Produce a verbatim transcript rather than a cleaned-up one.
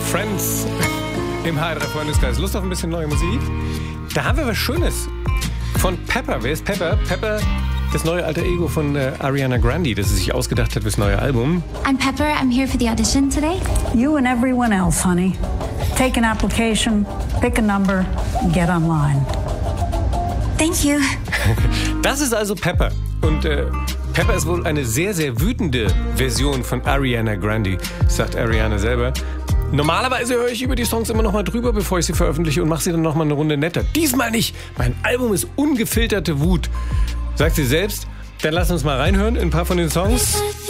Friends im H drei Freundeskreis. Lust auf ein bisschen neue Musik? Da haben wir was Schönes von Pepper. Wer ist Pepper? Pepper, das neue alter Ego von äh, Ariana Grande, das sie sich ausgedacht hat fürs neue Album. I'm Pepper. I'm here for the audition today. You and everyone else, honey. Take an application, pick a number, and get online. Thank you. Das ist also Pepper. Und äh, Pepper ist wohl eine sehr, sehr wütende Version von Ariana Grande, sagt Ariana selber. Normalerweise höre ich über die Songs immer noch mal drüber, bevor ich sie veröffentliche, und mache sie dann noch mal eine Runde netter. Diesmal nicht. Mein Album ist ungefilterte Wut, sagt sie selbst. Dann lass uns mal reinhören in ein paar von den Songs.